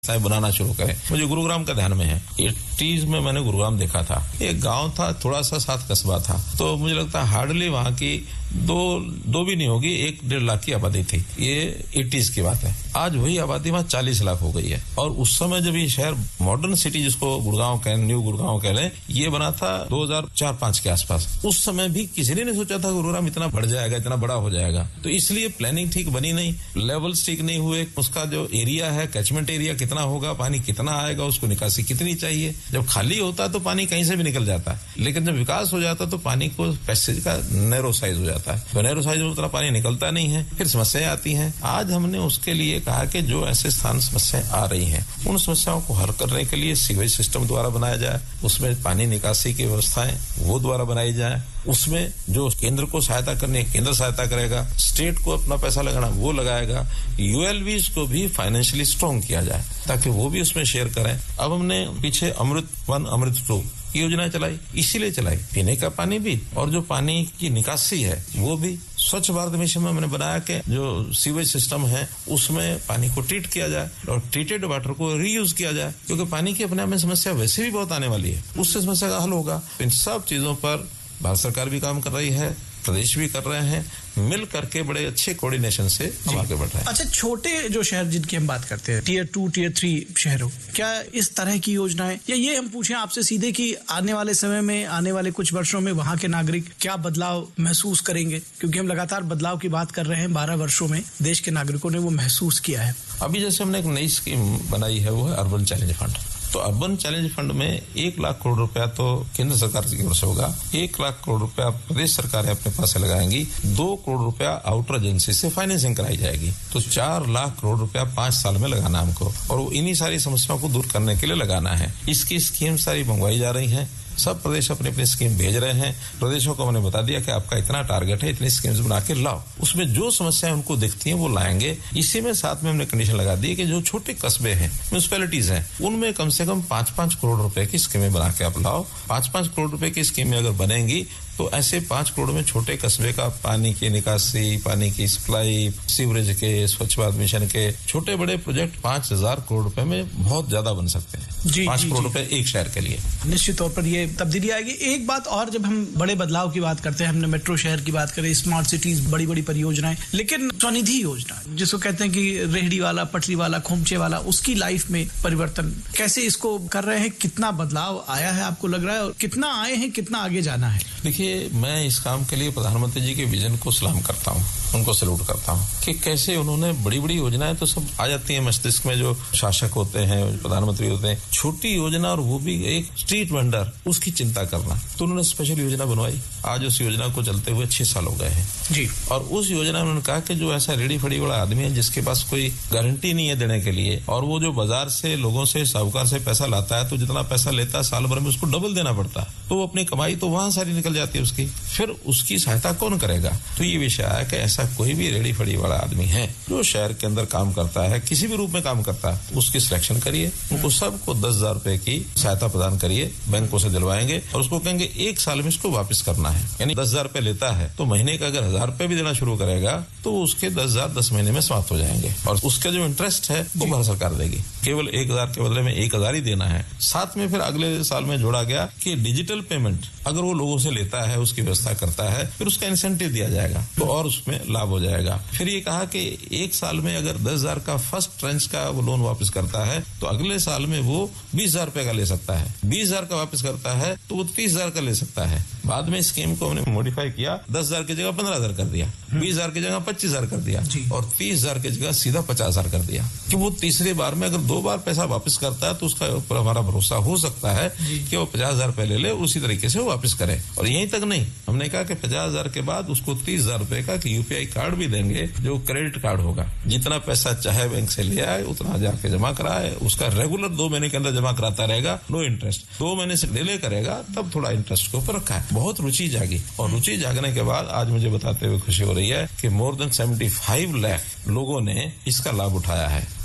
बनाना शुरू करें। मुझे गुरुग्राम का ध्यान में है, 80s में मैंने गुरुग्राम देखा था। एक गांव था, थोड़ा सा साथ कस्बा था, तो मुझे लगता है हार्डली वहां की दो भी नहीं होगी, 1-1.5 लाख की आबादी थी। ये 80s की बात है। आज वही आबादी वहां 40 लाख हो गई है। और उस समय जब ये शहर मॉडर्न सिटी जिसको गुड़गांव कहें, न्यू गुड़गांव कह लें, ये बना था 2004-5 के आसपास। उस समय भी किसी ने नहीं सोचा था गुरुग्राम इतना बढ़ जाएगा, इतना बड़ा हो जाएगा। तो इसलिए प्लानिंग ठीक बनी नहीं, लेवल्स ठीक नहीं हुए, उसका जो एरिया है, कैचमेंट एरिया कितना होगा, पानी कितना आएगा, उसको निकासी कितनी चाहिए। जब खाली होता तो पानी कहीं से भी निकल जाता है, लेकिन जब विकास हो जाता तो पानी को पैसेज का नैरो साइज हो जाता है, तो नैरो साइज में उतना पानी निकलता नहीं है, फिर समस्याएं आती हैं। आज हमने उसके लिए कहा कि जो ऐसे स्थान समस्याएं आ रही हैं, उन समस्याओं को हल करने के लिए सीवेज सिस्टम द्वारा बनाया जाए, उसमें पानी निकासी की व्यवस्थाएं वो द्वारा बनाई जाए, उसमें जो केंद्र को सहायता करनी केंद्र सहायता करेगा, स्टेट को अपना पैसा लगाना वो लगाएगा, यूएलवीज को भी फाइनेंशियली स्ट्रॉन्ग किया जाए ताकि वो भी उसमें शेयर करें। अब हमने पीछे अमृत 1 अमृत 2 योजना चलाई, इसीलिए चलाई, पीने का पानी भी और जो पानी की निकासी है वो भी। स्वच्छ भारत मिशन में मैंने बनाया कि जो सीवेज सिस्टम है उसमें पानी को ट्रीट किया जाए और ट्रीटेड वाटर को रीयूज किया जाए, क्योंकि पानी की अपने आप में समस्या वैसे भी बहुत आने वाली है, उससे समस्या का हल होगा। इन सब चीजों पर भारत सरकार भी काम कर रही है, प्रदेश भी कर रहे हैं, मिल करके बड़े अच्छे कोऑर्डिनेशन से हम आगे बढ़ रहे हैं। अच्छा, छोटे जो शहर जिनकी हम बात करते हैं, टियर 2 टियर 3 शहरों, क्या इस तरह की योजनाएं, या ये हम पूछें आपसे सीधे कि आने वाले समय में, आने वाले कुछ वर्षों में वहां के नागरिक क्या बदलाव महसूस करेंगे? क्योंकि हम लगातार बदलाव की बात कर रहे हैं, 12 वर्षों में देश के नागरिकों ने वो महसूस किया है। अभी जैसे हमने एक नई स्कीम बनाई है, वो है अर्बन चैलेंज फंड। तो अर्बन चैलेंज फंड में 1 लाख करोड़ रुपया तो केंद्र सरकार की ओर से होगा, 1 लाख करोड़ रुपया प्रदेश सरकारें अपने पास से लगाएंगी, 2 करोड़ रुपया आउटर एजेंसी से फाइनेंसिंग कराई जाएगी। तो 4 लाख करोड़ रुपया 5 साल में लगाना हमको, और इन्हीं सारी समस्याओं को दूर करने के लिए लगाना है। इसकी स्कीम सारी मंगवाई जा रही है, सब प्रदेश अपनी अपनी स्कीम भेज रहे हैं। प्रदेशों को मैंने बता दिया कि आपका इतना टारगेट है, इतनी स्कीम्स बना के लाओ, उसमें जो समस्याएं उनको दिखती हैं वो लाएंगे। इसी में साथ में हमने कंडीशन लगा दी कि जो छोटे कस्बे हैं, म्यूनिसिपैलिटीज हैं, उनमें कम से कम 5-5 करोड़ रुपए की स्कीमें बना के आप लाओ। 5-5 करोड़ रुपए की स्कीमें अगर बनेंगी तो ऐसे 5 करोड़ में छोटे कस्बे का पानी की निकासी, पानी की सप्लाई, सीवरेज के, स्वच्छ भारत मिशन के छोटे बड़े प्रोजेक्ट 5,000 करोड़ रुपए में बहुत ज्यादा बन सकते हैं। 5 करोड़ रुपए एक शहर के लिए निश्चित तौर पर ये तब्दीली आएगी। एक बात और, जब हम बड़े बदलाव की बात करते हैं, हमने मेट्रो शहर की बात करें, स्मार्ट सिटीज, बड़ी बड़ी परियोजनाएं, लेकिन स्वनिधि योजना जिसको कहते हैं कि रेहड़ी वाला, पटरी वाला, खोमचे वाला, उसकी लाइफ में परिवर्तन कैसे इसको कर रहे हैं? कितना बदलाव आया है आपको लग रहा है, और कितना आए हैं, कितना आगे जाना है? देखिए, मैं इस काम के लिए प्रधानमंत्री जी के विजन को सलाम करता हूँ, उनको सैल्यूट करता हूँ कि कैसे उन्होंने बड़ी बड़ी योजनाएं तो सब आ जाती हैं मस्तिष्क में, जो शासक होते हैं, प्रधानमंत्री होते हैं, छोटी योजना और वो भी एक स्ट्रीट वेंडर, उसकी चिंता करना। तो उन्होंने स्पेशल योजना बनवाई। आज उस योजना को चलते हुए 6 साल हो गए हैं जी। और उस योजना में उन्होंने कहा कि जो ऐसा रेडी फड़ी वाला आदमी है जिसके पास कोई गारंटी नहीं है देने के लिए, और वो जो बाजार से, लोगों से, साहूकार से पैसा लाता है, तो जितना पैसा लेता है साल भर में उसको डबल देना पड़ता है, तो वो अपनी कमाई तो वहां सारी निकल जाती है उसकी, फिर उसकी सहायता कौन करेगा? तो ये विषय आया कि ऐसा कोई भी रेडी फड़ी वाला आदमी है जो शहर के अंदर काम करता है, किसी भी रूप में काम करता है, उसकी सिलेक्शन करिए, उनको सबको 10,000 रुपए की सहायता प्रदान करिए, बैंकों से दिलवाएंगे, और उसको कहेंगे 1 साल में इसको वापस करना है। यानी 10,000 रुपए लेता है तो महीने का अगर 1,000 रुपए भी देना शुरू करेगा तो उसके 10,000 10 महीने में समाप्त हो जाएंगे, और उसका जो इंटरेस्ट है वो भारत सरकार देगी। केवल 1,000 के बदले में 1,000 ही देना है। साथ में फिर अगले साल में जोड़ा गया कि डिजिटल पेमेंट अगर वो लोगों से लेता है, उसकी व्यवस्था करता है, फिर उसका इंसेंटिव दिया जाएगा, तो और उसमें लाभ हो जाएगा। फिर ये कहा कि 1 साल में अगर 10,000 का फर्स्ट ट्रेंच का वो लोन वापस करता है तो अगले साल में वो 20,000 रुपए का ले सकता है, 20,000 का वापस करता है तो वो 30,000 का ले सकता है। बाद में स्कीम को हमने मॉडिफाई किया, 10,000 की जगह 15,000 कर दिया, 20,000 की जगह 25,000 कर दिया, और 30,000 की जगह सीधा 50,000 कर दिया, कि वो तीसरी बार में अगर 2 बार पैसा वापस करता है तो उसका ऊपर हमारा भरोसा हो सकता है कि वो 50,000 रुपए ले ले, उसी तरीके से वो वापस करे। और यहीं तक नहीं, हमने कहा कि 50,000 के बाद उसको 30,000 रुपए का यूपीआई कार्ड भी देंगे, जो क्रेडिट कार्ड होगा। जितना पैसा चाहे बैंक से ले आए, उतना जाके जमा कराए, उसका रेगुलर 2 महीने के अंदर जमा कराता रहेगा, नो इंटरेस्ट। 2 महीने से डिले करेगा तब थोड़ा इंटरेस्ट के ऊपर रखा है। बहुत रुचि जागी, और रुचि जागने के बाद आज मुझे बताते हुए खुशी हो रही है कि मोर देन 75 लाख लोगों ने इसका लाभ उठाया है।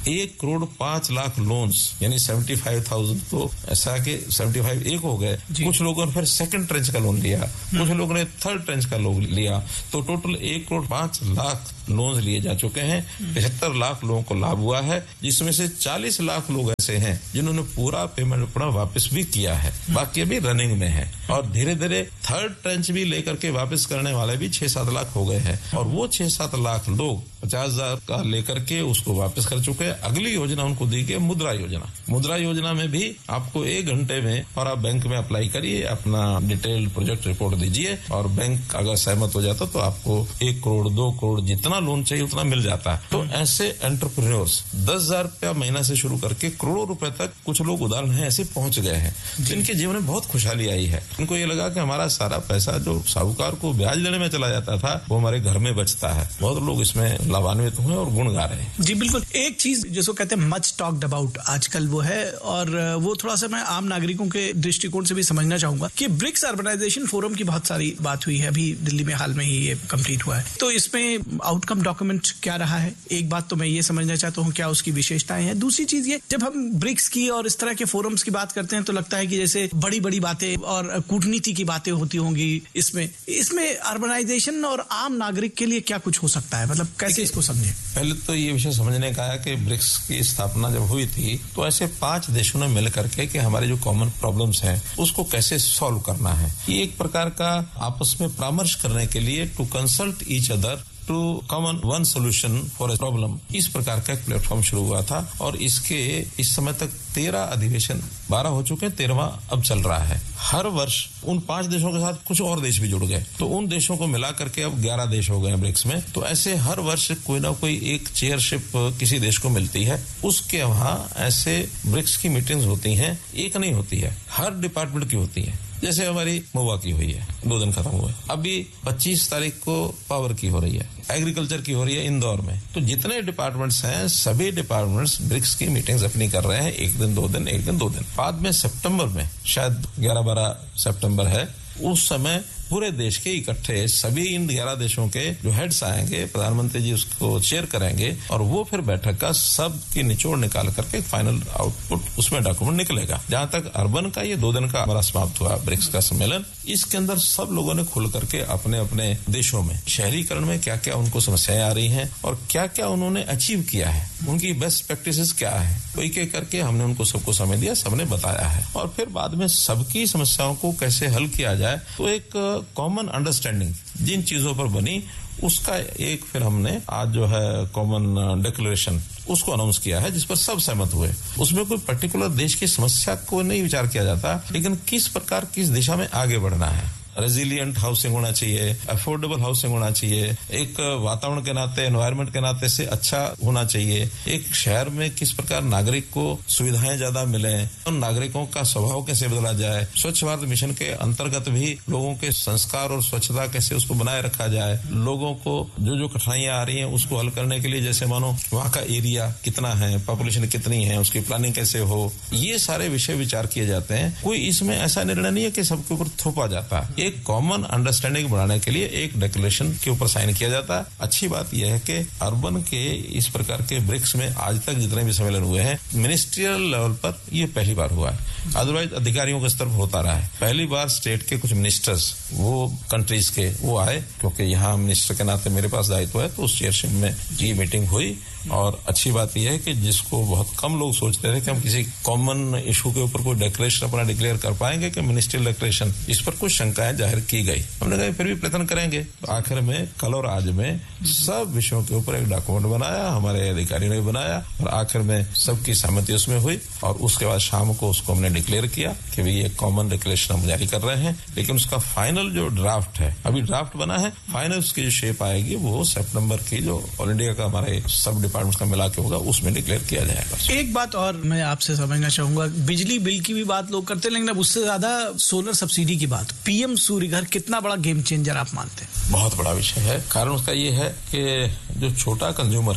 1,05,00,000 लोन्स यानी 75,000 तो ऐसा कि 75 एक हो गए। कुछ लोगों ने फिर सेकंड ट्रेंच का लोन लिया, कुछ लोगों ने थर्ड ट्रेंच का लोन लिया, तो टोटल 1,05,00,000 लोन लिए जा चुके हैं। 75 लाख लोगों को लाभ हुआ है, जिसमें से 40 लाख लोग ऐसे हैं जिन्होंने पूरा पेमेंट अपना वापस भी किया है, बाकी अभी रनिंग में है। और धीरे धीरे थर्ड ट्रेंच भी लेकर के वापस करने वाले भी 6-7 लाख हो गए हैं। और वो 6-7 लाख लोग 50,000 का लेकर के उसको वापस कर चुके हैं। अगली योजना उनको दी गई मुद्रा योजना। मुद्रा योजना में भी आपको 1 घंटे में और आप बैंक में अप्लाई करिए, अपना डिटेल प्रोजेक्ट रिपोर्ट दीजिए और बैंक अगर सहमत हो जाता तो आपको 1 करोड़ 2 करोड़ जितना लोन चाहिए उतना मिल जाता है। तो ऐसे एंटरप्रेन्योर्स 10,000 रुपया महीना से शुरू करके करोड़ों रुपए तक कुछ लोग उदाहरण है ऐसे पहुंच गए हैं, जिनके जीवन में बहुत खुशहाली आई है। उनको ये लगा कि हमारा सारा पैसा जो साहूकार को ब्याज लेने में चला जाता था वो हमारे घर में बचता है। बहुत लोग इसमें लाभान्वित हुए और गुण गा रहे हैं। जी बिल्कुल। एक चीज जिसको कहते हैं मच टॉक्ड अबाउट आजकल वो है, और वो थोड़ा सा मैं आम नागरिकों के दृष्टिकोण से भी समझना चाहूंगा कि ब्रिक्स अर्बनाइजेशन फोरम की बहुत सारी बात हुई है, अभी दिल्ली में हाल में ही ये कंप्लीट हुआ है। तो इसमें आउटकम डॉक्यूमेंट क्या रहा है? एक बात तो मैं ये समझना चाहता हूँ क्या उसकी विशेषताएं हैं। दूसरी चीज ये, जब हम ब्रिक्स की और इस तरह के फोरम्स की बात करते हैं तो लगता है कि जैसे बड़ी बड़ी बातें और कूटनीति की बातें होती होंगी। इसमें अर्बनाइजेशन और आम नागरिक के लिए क्या कुछ हो सकता है, मतलब कैसे इसको समझे? पहले तो ये विषय समझने का है कि ब्रिक्स की स्थापना जब हुई थी तो ऐसे 5 देशों ने मिल करके कि हमारे जो कॉमन प्रॉब्लम्स हैं उसको कैसे सॉल्व करना है, ये एक प्रकार का आपस में परामर्श करने के लिए to consult each other two common one solution for a problem, इस प्रकार का एक प्लेटफॉर्म शुरू हुआ था। और इसके इस समय तक 13 अधिवेशन 12 हो चुके हैं, 13वां अब चल रहा है। हर वर्ष उन 5 देशों के साथ कुछ और देश भी जुड़ गए, तो उन देशों को मिला करके अब 11 देश हो गए हैं ब्रिक्स में। तो ऐसे हर वर्ष कोई ना कोई एक चेयरशिप किसी देश को मिलती है, उसके वहां ऐसे ब्रिक्स की मीटिंग्स होती हैं। एक नहीं होती है, हर डिपार्टमेंट की होती है। जैसे हमारी महुआ की हुई है, 2 दिन खत्म हुए। अभी 25 तारीख को पावर की हो रही है, एग्रीकल्चर की हो रही है इंदौर में। तो जितने डिपार्टमेंट्स हैं सभी डिपार्टमेंट्स ब्रिक्स की मीटिंग्स अपनी कर रहे हैं, 1 दिन 2 दिन 1 दिन 2 दिन। बाद में सितंबर में शायद 11-12 सितंबर है, उस समय पूरे देश के इकट्ठे सभी इन 11 देशों के जो हेड्स आएंगे, प्रधानमंत्री जी उसको चेयर करेंगे और वो फिर बैठक का सब की निचोड़ निकाल करके फाइनल आउटपुट उसमें डॉक्यूमेंट निकलेगा। जहां तक अर्बन का ये 2 दिन का हमारा समाप्त हुआ ब्रिक्स का सम्मेलन, इसके अंदर सब लोगों ने खुल करके अपने अपने देशों में शहरीकरण में क्या क्या उनको समस्याएं आ रही हैं और क्या क्या उन्होंने अचीव किया है, उनकी बेस्ट प्रैक्टिसेस क्या है, तो एक एक करके हमने उनको सबको समय दिया, सबने बताया है। और फिर बाद में सबकी समस्याओं को कैसे हल किया जाए, तो एक कॉमन अंडरस्टैंडिंग जिन चीजों पर बनी उसका एक फिर हमने आज जो है कॉमन डिक्लेरेशन उसको अनाउंस किया है, जिस पर सब सहमत हुए। उसमें कोई पर्टिकुलर देश की समस्या को नहीं विचार किया जाता, लेकिन किस प्रकार किस दिशा में आगे बढ़ना है। रेजिलिएंट हाउसिंग होना चाहिए, अफोर्डेबल हाउसिंग होना चाहिए, एक वातावरण के नाते एनवायरनमेंट के नाते से अच्छा होना चाहिए, एक शहर में किस प्रकार नागरिक को सुविधाएं ज्यादा मिले, उन नागरिकों का स्वभाव कैसे बदला जाए, स्वच्छ भारत मिशन के अंतर्गत भी लोगों के संस्कार और स्वच्छता कैसे उसको बनाए रखा जाए, लोगों को जो जो कठिनाइयां आ रही हैं उसको हल करने के लिए जैसे मानो वहाँ का एरिया कितना है, पॉपुलेशन कितनी है, उसकी प्लानिंग कैसे हो, ये सारे विषय विचार किए जाते हैं। कोई इसमें ऐसा निर्णय नहीं है कि सबके ऊपर थोपा जाता है, एक कॉमन अंडरस्टैंडिंग बनाने के लिए एक डिक्लेरेशन के ऊपर साइन किया जाता है। अच्छी बात यह है कि अर्बन के इस प्रकार के ब्रिक्स में आज तक जितने भी सम्मेलन हुए हैं मिनिस्ट्रियल लेवल पर ये पहली बार हुआ है, अदरवाइज अधिकारियों के स्तर पर होता रहा है। पहली बार स्टेट के कुछ मिनिस्टर्स वो कंट्रीज के वो आए, क्योंकि यहाँ मिनिस्टर के नाते मेरे पास दायित्व है, तो उस चेयरशिप में ये मीटिंग हुई। और अच्छी बात यह है कि जिसको बहुत कम लोग सोचते थे कि हम किसी कॉमन इशू के ऊपर कोई डिक्लेरेशन अपना डिक्लेयर कर पाएंगे कि मिनिस्ट्रियल डिक्लेरेशन, इस पर कुछ शंकाएं जाहिर की गई। हमने कहा फिर भी प्रयत्न करेंगे, तो आखिर में कल और आज में सब विषयों के ऊपर एक डॉक्यूमेंट बनाया, हमारे अधिकारियों ने बनाया और आखिर में सबकी सहमति उसमें हुई। और उसके बाद शाम को उसको हमने डिक्लेयर किया कि भाई ये कॉमन डिक्लेरेशन हम जारी कर रहे हैं, लेकिन उसका फाइनल जो ड्राफ्ट है, अभी ड्राफ्ट बना है, फाइनल उसकी जो शेप आएगी वो सितंबर की जो ऑल इंडिया का हमारे सब डिपार्टमेंट का मिला के होगा उसमें डिक्लेयर किया जाएगा। एक बात और मैं आपसे समझना चाहूंगा, बिजली बिल की भी बात लोग करते हैं, लेकिन अब उससे ज्यादा सोलर सब्सिडी की बात। पीएम सूर्य घर कितना बड़ा गेम चेंजर आप मानते हैं? बहुत बड़ा विषय है। कारण उसका ये है कि जो छोटा कंज्यूमर है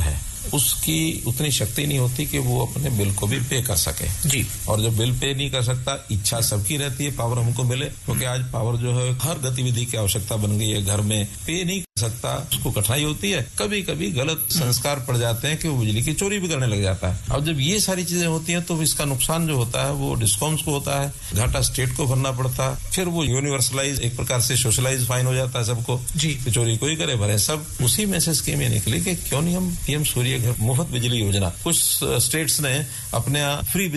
उसकी उतनी शक्ति नहीं होती कि वो अपने बिल को भी पे कर सके जी। और जो बिल पे नहीं कर सकता, इच्छा सबकी रहती है पावर हमको मिले, क्योंकि आज पावर जो है हर गतिविधि की आवश्यकता बन गई है। घर में पे नहीं कर सकता, उसको कठिनाई होती है, कभी कभी गलत संस्कार पड़ जाते हैं कि वो बिजली की चोरी भी करने लग जाता है। अब जब ये सारी चीजें होती हैं तो इसका नुकसान जो होता है वो डिस्कॉम्स को होता है, घाटा स्टेट को भरना पड़ता है, फिर वो यूनिवर्सलाइज एक प्रकार से सोशलाइज फाइन हो जाता है सबको जी। चोरी कोई करे भरे सब। उसी में से स्कीम ये निकली कि क्यों नहीं हम पीएम सूर्य घर मुफ्त बिजली योजना, कुछ स्टेट्स ने अपने फ्री